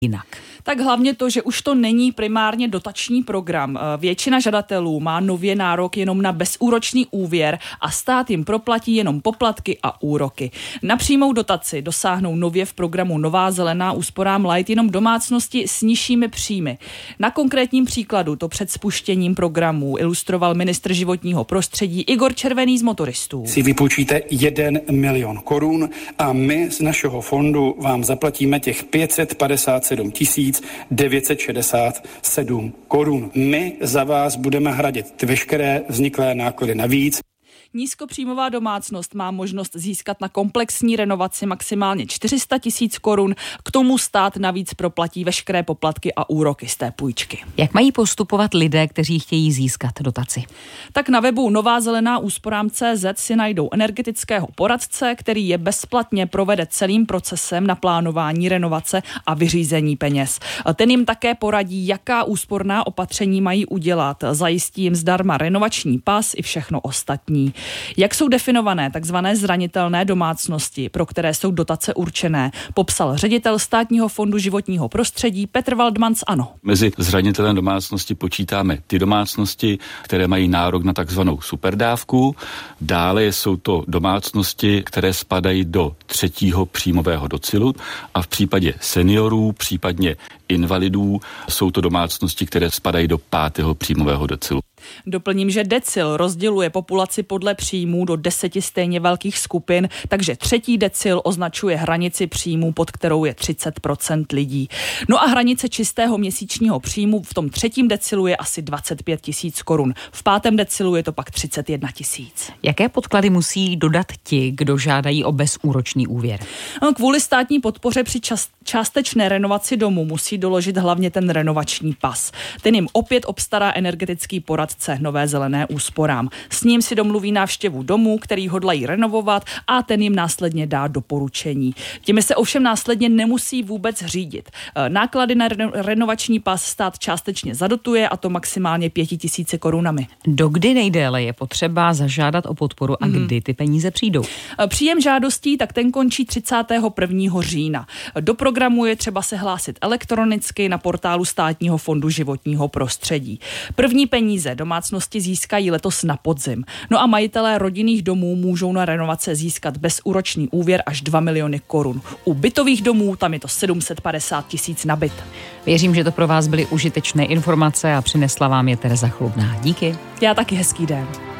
jinak? Tak hlavně to, že už to není primárně dotační program. Většina žadatelů má nově nárok jenom na bezúročný úvěr a stát jim proplatí jenom poplatky a úroky. Na přímou dotaci dosáhnou nově v programu Nová zelená úsporám Light jenom domácnosti s nižšími příjmy. Na konkrétním příkladu to před spuštěním programu ilustroval ministr životního prostředí Igor Červený z Motoristů. Si vypůjčíte 1 milion korun a my z našeho fondu vám zaplatíme těch 557 967 korun. My za vás budeme hradit veškeré vzniklé náklady navíc. Nízkopříjmová domácnost má možnost získat na komplexní renovaci maximálně 400 000 korun. K tomu stát navíc proplatí veškeré poplatky a úroky z té půjčky. Jak mají postupovat lidé, kteří chtějí získat dotaci? Tak na webu Nová zelená úsporám.cz si najdou energetického poradce, který je bezplatně provede celým procesem naplánování renovace a vyřízení peněz. Ten jim také poradí, jaká úsporná opatření mají udělat. Zajistí jim zdarma renovační pas i všechno ostatní. Jak jsou definované takzvané zranitelné domácnosti, pro které jsou dotace určené, popsal ředitel Státního fondu životního prostředí Petr Waldmann. Ano. Mezi zranitelné domácnosti počítáme ty domácnosti, které mají nárok na takzvanou superdávku. Dále jsou to domácnosti, které spadají do 3. příjmového decilu a v případě seniorů, případně invalidů, jsou to domácnosti, které spadají do 5. příjmového decilu. Doplním, že decil rozděluje populaci podle příjmů do 10 stejně velkých skupin, takže 3. decil označuje hranici příjmů, pod kterou je 30% lidí. No a hranice čistého měsíčního příjmu v tom 3. decilu je asi 25 000 korun. V 5. decilu je to pak 31 000. Jaké podklady musí dodat ti, kdo žádají o bezúročný úvěr? Kvůli státní podpoře při částečné renovaci domu musí doložit hlavně ten renovační pas. Ten jim opět obstará energetický poradce Nové zelené úsporám. S ním si domluví návštěvu domu, který hodlají renovovat a ten jim následně dá doporučení. Těmi se ovšem následně nemusí vůbec řídit. Náklady na renovační pas stát částečně zadotuje a to maximálně 5 000 korunami. Dokdy nejdéle je potřeba zažádat o podporu a kdy ty peníze přijdou? Příjem žádostí, tak ten končí 31. října. Do programu je třeba se hlásit elektronicky na portálu Státního fondu životního prostředí. První peníze domácnosti získají letos na podzim. No a majitelé rodinných domů můžou na renovace získat bezúročný úvěr až 2 miliony korun. U bytových domů tam je to 750 000 na byt. Věřím, že to pro vás byly užitečné informace a přinesla vám je Tereza Chlubná. Díky. Já taky, hezký den.